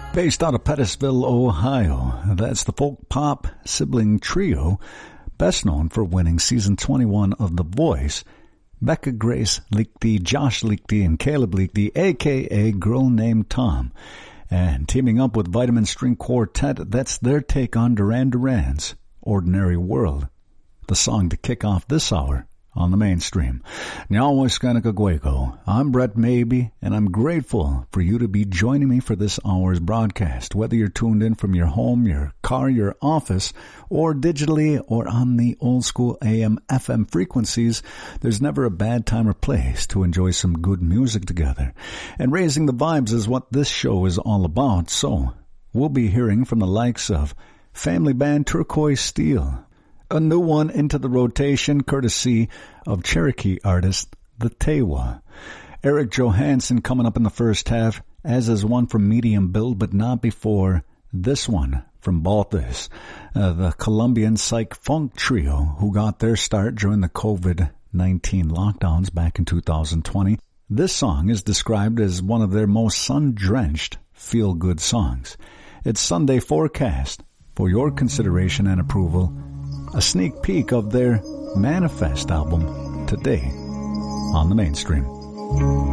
Based out of Pettisville, Ohio, that's the folk pop sibling trio, best known for winning season 21 of The Voice, Becca Grace Liechty, Josh Liechty, and Caleb Liechty, a.k.a. Girl Named Tom. And teaming up with Vitamin String Quartet, that's their take on Duran Duran's Ordinary World, the song to kick off this hour on the mainstream. I'm Brett Maybe, and I'm grateful for you to be joining me for this hour's broadcast. Whether you're tuned in from your home, your car, your office, or digitally or on the old school AM, FM frequencies, there's never a bad time or place to enjoy some good music together. And raising the vibes is what this show is all about, so we'll be hearing from the likes of family band Turquoise Steel, a new one into the rotation courtesy of Cherokee artist The Tewa. Eric Johansson coming up in the first half, as is one from Medium Build, but not before this one from Balthus, the Colombian psych funk trio who got their start during the COVID-19 lockdowns back in 2020. This song is described as one of their most sun-drenched feel-good songs. It's Sunday Forecast for your consideration and approval. A sneak peek of their Manifest album today on the mainstream.